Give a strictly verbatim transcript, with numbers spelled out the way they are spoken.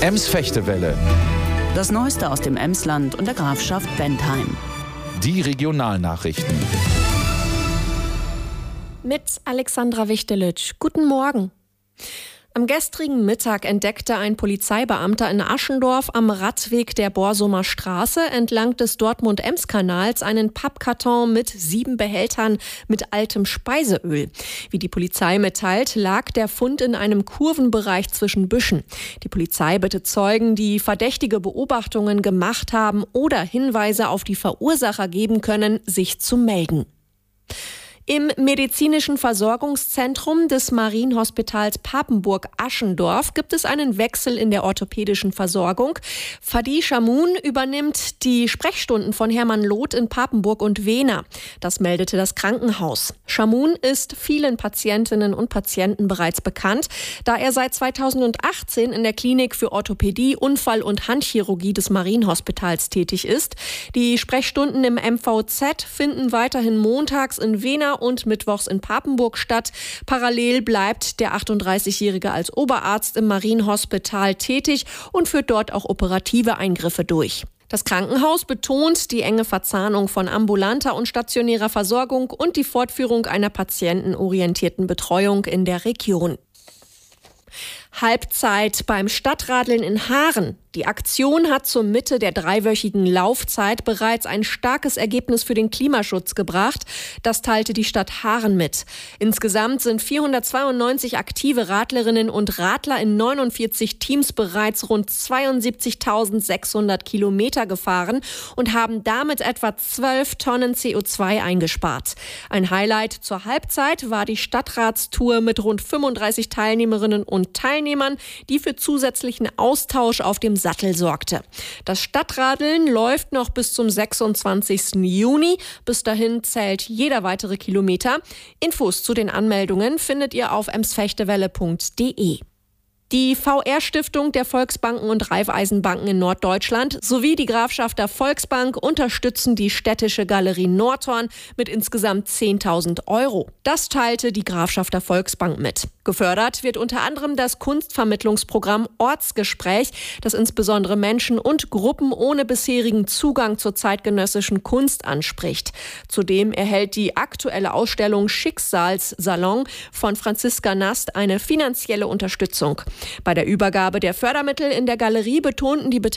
Ems-Fechtewelle. Das Neueste aus dem Emsland und der Grafschaft Bentheim. Die Regionalnachrichten. Mit Alexandra Wichtelitsch. Guten Morgen. Am gestrigen Mittag entdeckte ein Polizeibeamter in Aschendorf am Radweg der Borsumer Straße entlang des Dortmund-Ems-Kanals einen Pappkarton mit sieben Behältern mit altem Speiseöl. Wie die Polizei mitteilt, lag der Fund in einem Kurvenbereich zwischen Büschen. Die Polizei bittet Zeugen, die verdächtige Beobachtungen gemacht haben oder Hinweise auf die Verursacher geben können, sich zu melden. Im medizinischen Versorgungszentrum des Marienhospitals Papenburg-Aschendorf gibt es einen Wechsel in der orthopädischen Versorgung. Fadi Shamoun übernimmt die Sprechstunden von Hermann Loth in Papenburg und Wehner. Das meldete das Krankenhaus. Shamoun ist vielen Patientinnen und Patienten bereits bekannt, da er seit zweitausendachtzehn in der Klinik für Orthopädie, Unfall- und Handchirurgie des Marienhospitals tätig ist. Die Sprechstunden im M V Z finden weiterhin montags in Wehner und mittwochs in Papenburg statt. Parallel bleibt der achtunddreißigjährige als Oberarzt im Marienhospital tätig und führt dort auch operative Eingriffe durch. Das Krankenhaus betont die enge Verzahnung von ambulanter und stationärer Versorgung und die Fortführung einer patientenorientierten Betreuung in der Region. Halbzeit beim Stadtradeln in Haaren. Die Aktion hat zur Mitte der dreiwöchigen Laufzeit bereits ein starkes Ergebnis für den Klimaschutz gebracht. Das teilte die Stadt Haaren mit. Insgesamt sind vierhundertzweiundneunzig aktive Radlerinnen und Radler in neunundvierzig Teams bereits rund zweiundsiebzigtausendsechshundert Kilometer gefahren und haben damit etwa zwölf Tonnen C O zwei eingespart. Ein Highlight zur Halbzeit war die Stadtratstour mit rund fünfunddreißig Teilnehmerinnen und Teilnehmern, die für zusätzlichen Austausch auf dem Sattel sorgte. Das Stadtradeln läuft noch bis zum sechsundzwanzigsten Juni. Bis dahin zählt jeder weitere Kilometer. Infos zu den Anmeldungen findet ihr auf emsfechtewelle punkt de. Die V R-Stiftung der Volksbanken und Raiffeisenbanken in Norddeutschland sowie die Grafschafter Volksbank unterstützen die städtische Galerie Nordhorn mit insgesamt zehntausend Euro. Das teilte die Grafschafter Volksbank mit. Gefördert wird unter anderem das Kunstvermittlungsprogramm Ortsgespräch, das insbesondere Menschen und Gruppen ohne bisherigen Zugang zur zeitgenössischen Kunst anspricht. Zudem erhält die aktuelle Ausstellung Schicksalssalon von Franziska Nast eine finanzielle Unterstützung. Bei der Übergabe der Fördermittel in der Galerie betonten die